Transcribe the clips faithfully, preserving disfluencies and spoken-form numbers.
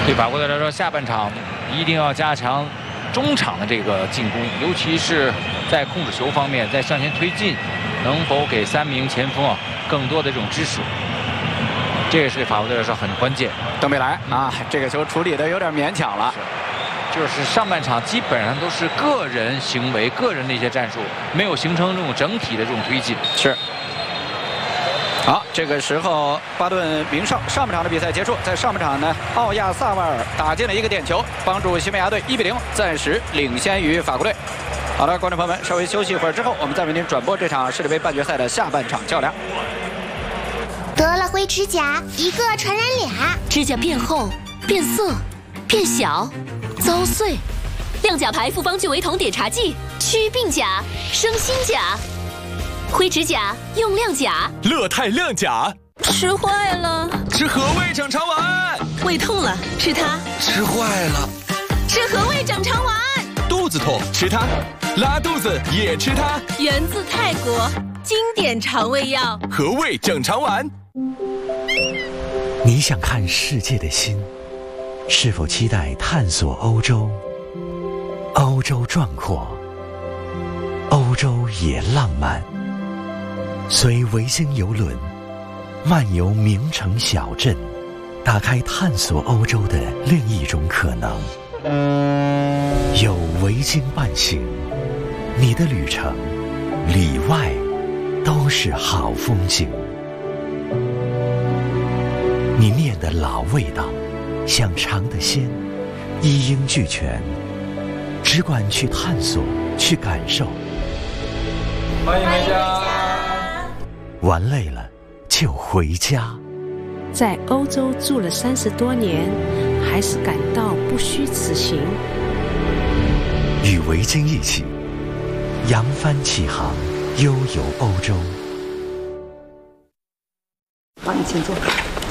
对法国队来说，下半场一定要加强中场的这个进攻，尤其是在控制球方面，在向前推进，能否给三名前锋啊更多的这种支持？这个是对法国队来说很关键。 登贝莱啊，这个球处理的有点勉强了。 就是上半场基本上都是个人行为、个人的一些战术，没有形成这种整体的这种推进。 是。好，这个时候巴顿鸣哨，上半场的比赛结束。在上半场呢，奥亚萨瓦尔打进了一个点球，帮助西班牙队一比零暂时领先于法国队。好了，观众朋友们，稍微休息一会儿之后，我们再为您转播这场世界杯半决赛的下半场较量。 得了灰指甲，一个传染俩， 指甲变厚、变色、变小、遭碎。亮甲牌复方聚维酮点茶剂，祛病甲，生新甲。灰指甲用亮甲， 乐泰亮甲。 吃坏了， 吃和味整肠丸。 胃痛了，吃它。 吃坏了， 吃和味整肠丸。 肚子痛吃它，拉肚子也吃它。 源自泰国，经典肠胃药。 和味整肠丸。 你想看世界的心，是否期待探索欧洲？欧洲壮阔，欧洲也浪漫。随维京游轮漫游名城小镇，打开探索欧洲的另一种可能。有维京伴行，你的旅程里外都是好风景。你念的老味道，想尝的鲜，一应俱全，只管去探索，去感受。 欢迎回家。 玩累了就回家。 在欧洲住了三十多年，还是感到不虚此行。 与维京一起扬帆起航，悠游欧洲。 好，你请坐。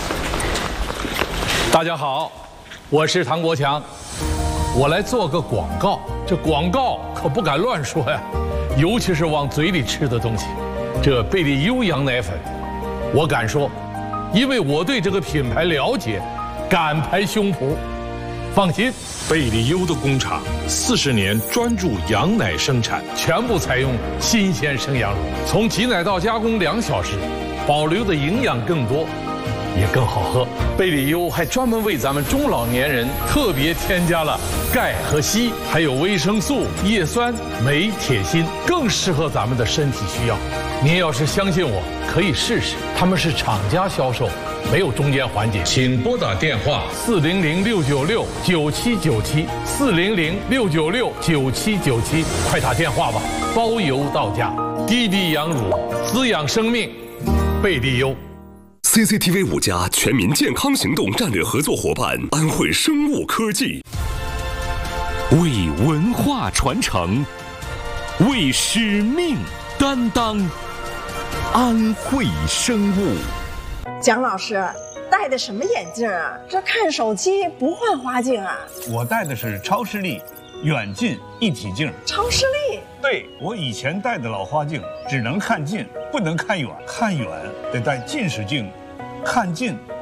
大家好，我是唐国强，我来做个广告。这广告可不敢乱说呀，尤其是往嘴里吃的东西。这贝利优羊奶粉，我敢说，因为我对这个品牌了解，敢拍胸脯。放心， 贝利优的工厂四十年专注羊奶生产， 全部采用新鲜生羊乳，从挤奶到加工两小时，保留的营养更多，也更好喝。贝利优还专门为咱们中老年人特别添加了钙和硒，还有维生素、叶酸、镁、铁、锌，更适合咱们的身体需要。您要是相信我，可以试试。他们是厂家销售，没有中间环节。 请拨打电话四零零六九六九七九七四零零六九六九七九七，快打电话吧，包邮到家。低低羊乳，滋养生命，贝利优。 C C T V 五家全民健康行动战略合作伙伴安徽生物科技， 为文化传承，为使命担当，安徽生物。 蒋老师戴的什么眼镜啊？这看手机不换花镜啊？ 我戴的是超视力远近一体镜。 超视力？ 对，我以前戴的老花镜只能看近，不能看远，看远得戴近视镜，看近